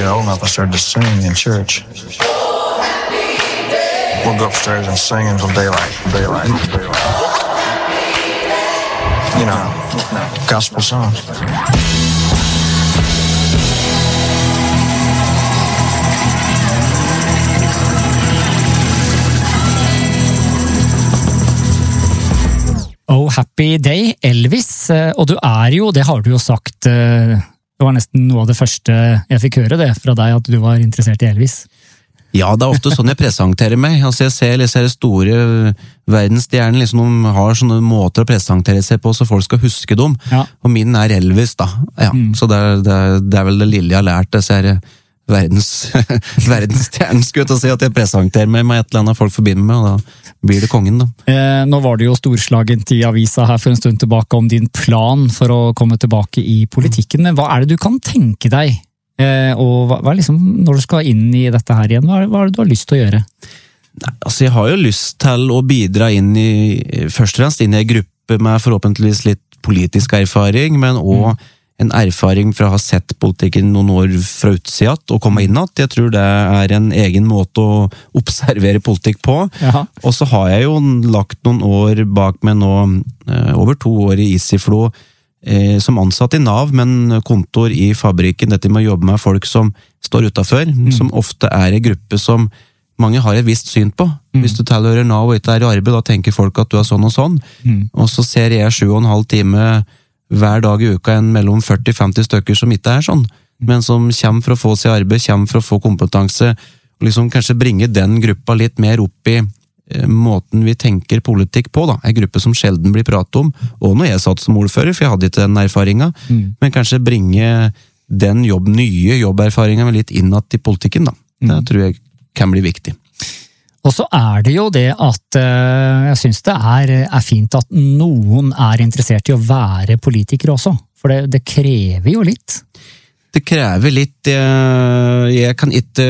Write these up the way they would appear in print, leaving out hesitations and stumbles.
get old enough, I started to sing in church. We'll go upstairs and sing until daylight. You know, gospel songs. Oh Happy Day, Elvis, og du jo, det har du jo sagt, det var nesten noe av det første jeg fikk høre det fra deg, at du var interessert i Elvis. Ja, det ofte sånn jeg presenterer meg. Altså jeg ser disse store verdensstjerner, liksom de har sånne måter å presentere seg på, så folk skal huske dem. Ja. Og min Elvis da. Ja, så det vel det lille jeg har lært, disse her verdensstjernen, skulle jeg til å si, at jeg presenterer meg med et eller annet folk forbinder med, og da blir det kongen da. Nå var det jo storslagent i avisa her for en stund tilbake om din plan for å komme tilbake i politikken, men hva det du kan tenke deg? Og hva liksom, når du skal inn i dette her igjen, hva det du har lyst til å gjøre? Nei, altså jeg har jo lyst til å bidra inn i, først og fremst inn i en gruppe med forhåpentligvis litt politisk erfaring, men også en erfaring fra å ha sett politikken noen år fra utsida og komme inn at. Jeg tror det en egen måte å observere politikk på. Jaha. Og så har jeg jo lagt noen år bak meg nå, over 2 år i Isiflo, som ansatt i NAV, men kontor i fabrikken, dette med å jobbe med folk som står utenfor, som ofte en gruppe som mange har et visst syn på. Hvis du tilhører NAV og ikke i arbeid, da tenker folk at du sånn og sånn. Og så ser jeg 7,5 timer hver dag i uka mellom 40-50 stykker som ikke sånn, men som kommer for å få seg arbeid, kommer for å få kompetanse, og liksom kanskje bringe den gruppa litt mer opp i måten vi tenker politikk på da, en gruppe som sjelden blir pratet om, og når jeg satt som ordfører, for jeg hadde ikke den erfaringen, men kanskje bringe den nye jobberfaringen litt innad i politikken da, det tror jeg kan bli viktig. Og så det jo det at jeg synes det fint at noen interessert i å være politikere også, for det krever jo litt. Det krever litt, jeg kan ikke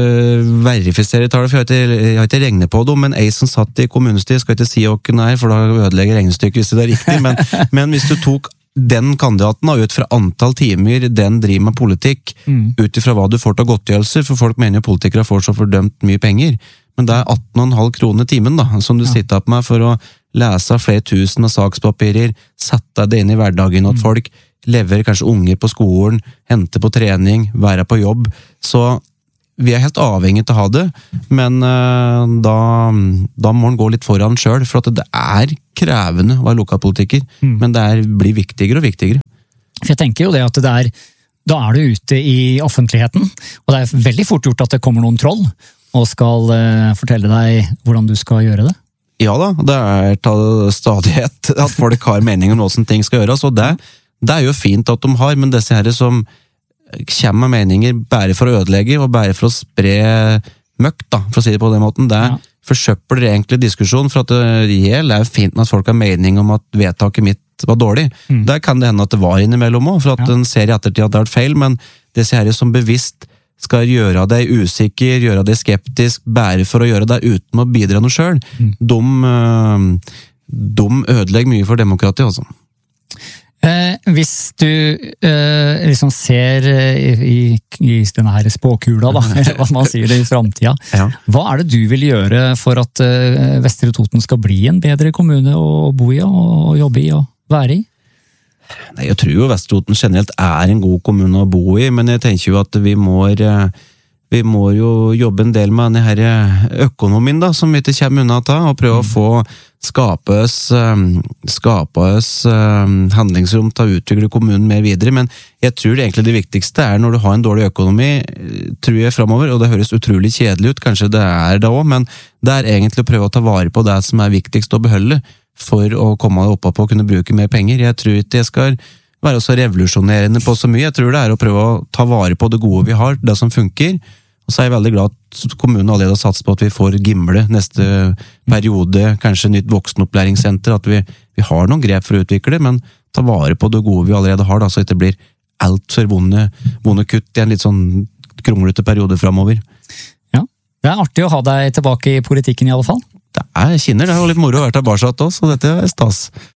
verifisere tallet, for jeg har ikke regnet på det, men jeg som satt i kommunestyret skal ikke si åkken nei, for da ødelegger regnestykket hvis det riktig, men hvis du tok den kandidaten ut fra antall timer den driver med politikk, ut ifra hva du får til godtgjørelser, for folk mener jo politikere får så fordømt mye penger, men det 18,5 kroner timen da, som du sitter opp med for å lese flere tusen av sakspapirer, sette det inn i hverdagen at folk leverer kanskje unger på skolen, hente på trening, være på jobb, så vi helt avhengig til å ha det, men da må man gå litt foran selv, for at det krevende å være lokalpolitiker, men det blir viktigere og viktigere. For jeg tenker jo det at da du ute i offentligheten, og det veldig fort gjort at det kommer noen troll, og skal fortelle deg hvordan du skal gjøre det? Ja da, det til stadighet at folk har mening om hvordan ting skal gjøres, og det jo fint at de har, men disse her som kommer med meninger bare for å ødelegge, og bare for å spre møkt, da, for å si det på den måten, det forsøpler egentlig diskusjon, for at det fint med at folk har mening om at vedtaket mitt var dårlig. Der kan det hende at det var innimellom også, for at en ser i ettertid at det feil, men disse her som bevisst skal gjøre deg usikker, gjøre deg skeptisk, bare for å gjøre deg uten å bidra noe selv, de ødelegger mye for demokratiet, altså. Hvis du liksom ser i denne her spåkula da, eller hva man sier det i fremtiden, hva det du vil gjøre for at Vestre Toten skal bli en bedre kommune å bo i og jobbe i og være i? Nei, jeg tror jo Vestre Toten generelt en god kommune å bo i, men jeg tenker jo at vi må jo jobbe en del med denne økonomien da, som vi ikke kommer unna til, og prøve å få skape oss handlingsrom til å utvikle kommunen mer videre, men jeg tror egentlig det viktigste når du har en dårlig økonomi, tror jeg fremover, og det høres utrolig kjedelig ut, kanskje det det også, men det egentlig å prøve å ta vare på det som viktigst å beholde, for å komme opp på å kunne bruke mer penger. Jeg tror ikke jeg skal være så revolusjonerende på så mye, jeg tror det å prøve å ta vare på det gode vi har, det som funker, og så jeg veldig glad at kommunen allerede har satset på at vi får Gimle neste periode, kanskje nytt voksenopplæringssenter, at vi har noen grep for å utvikle, men ta vare på det gode vi allerede har, da, så det ikke blir alt for vonde kutt i en litt sånn kronglete periode fremover. Ja, det artig å ha deg tilbake i politikken i alle fall. Det kjenner, det jo litt moro å være tilbake også, så dette stas.